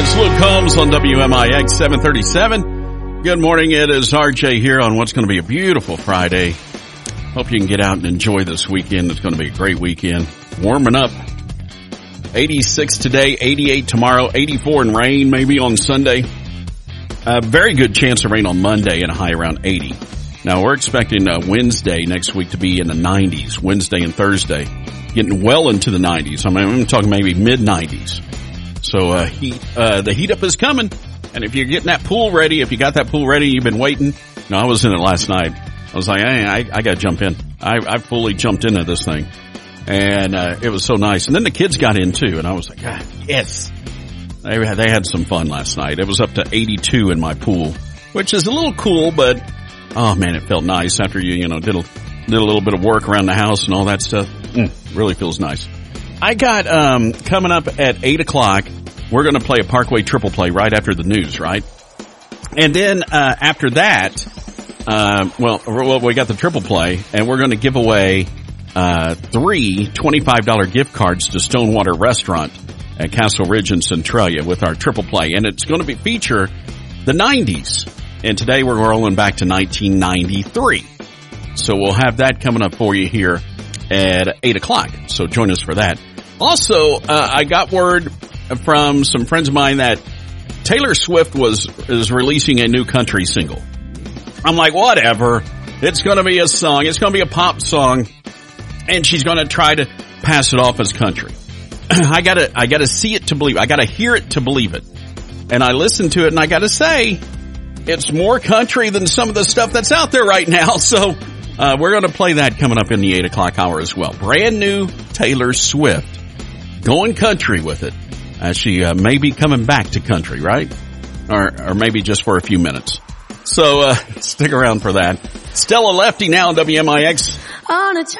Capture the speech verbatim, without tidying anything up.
It's Luke Combs on W M I X seven thirty-seven. Good morning. It is R J here on what's going to be a beautiful Friday. Hope you can get out and enjoy this weekend. It's going to be a great weekend. Warming up. eighty-six today, eighty-eight tomorrow, eighty-four and rain maybe on Sunday. A very good chance of rain on Monday and a high around eighty. Now we're expecting uh, Wednesday next week to be in the nineties, Wednesday and Thursday. Getting well into the nineties. I mean, I'm talking maybe mid nineties. So, uh, heat, uh, the heat up is coming. And if you're getting that pool ready, if you got that pool ready, you've been waiting. No, I was in it last night. I was like, hey, I, I gotta jump in. I, I fully jumped into this thing. And, uh, it was so nice. And then the kids got in too. And I was like, ah, yes. They had, they had some fun last night. It was up to eighty-two in my pool, which is a little cool, but, oh man, it felt nice after you, you know, did a, did a little bit of work around the house and all that stuff. Mm, really feels nice. I got, um, coming up at eight o'clock, we're going to play a Parkway triple play right after the news, right? And then, uh, after that, uh, well, well, we got the triple play and we're going to give away, uh, three twenty-five dollars gift cards to Stonewater Restaurant at Castle Ridge in Centralia with our triple play. And it's going to be feature the nineties. And today we're rolling back to nineteen ninety-three. So we'll have that coming up for you here at eight o'clock. So join us for that. Also, uh, I got word from some friends of mine that Taylor Swift was, is releasing a new country single. I'm like, whatever. It's going to be a song. It's going to be a pop song. And she's going to try to pass it off as country. I gotta, I gotta see it to believe. I gotta hear it to believe it. And I listened to it and I gotta say, it's more country than some of the stuff that's out there right now. So, uh, we're going to play that coming up in the eight o'clock hour as well. Brand new Taylor Swift. Going country with it. As she uh, may be coming back to country, right? Or, or maybe just for a few minutes. So, uh, stick around for that. Stella Lefty now on W M I X. On a